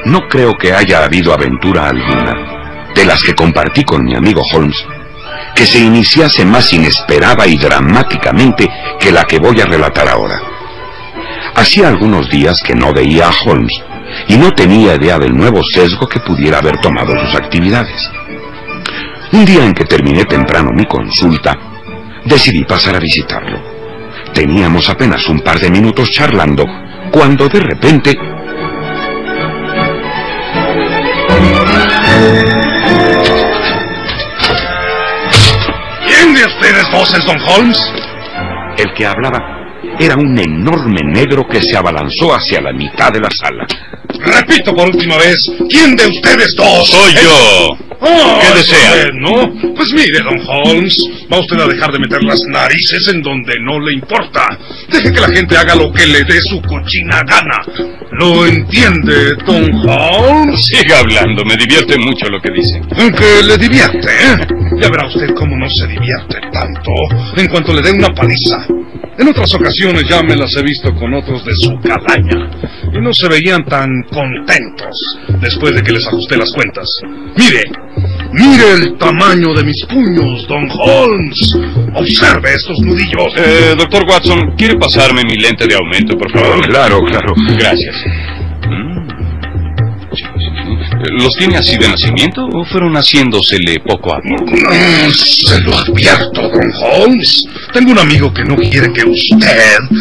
No creo que haya habido aventura alguna, de las que compartí con mi amigo Holmes, que se iniciase más inesperada y dramáticamente que la que voy a relatar ahora. Hacía algunos días que no veía a Holmes, y no tenía idea del nuevo sesgo que pudiera haber tomado sus actividades. Un día en que terminé temprano mi consulta, decidí pasar a visitarlo. Teníamos apenas un par de minutos charlando, cuando de repente... ¿Quién de ustedes dos es don Holmes? El que hablaba era un enorme negro que se abalanzó hacia la mitad de la sala. Repito por última vez, ¿quién de ustedes dos? Soy yo. Oh, ¿Qué desea? ¿No? Pues mire, don Holmes, va usted a dejar de meter las narices en donde no le importa. Deje que la gente haga lo que le dé su cochina gana. ¿Lo entiende, don Holmes? Siga hablando, me divierte mucho lo que dice. Que le divierte, ¿eh? Ya verá usted cómo no se divierte tanto en cuanto le dé una paliza. En otras ocasiones ya me las he visto con otros de su calaña y no se veían tan contentos después de que les ajusté las cuentas. Mire el tamaño de mis puños, don Holmes. Observe estos nudillos. Doctor Watson, ¿quiere pasarme mi lente de aumento, por favor? Claro, claro. Gracias. ¿Los tiene así de nacimiento o fueron haciéndosele poco a poco? Se lo advierto, don Holmes. Tengo un amigo que no quiere que usted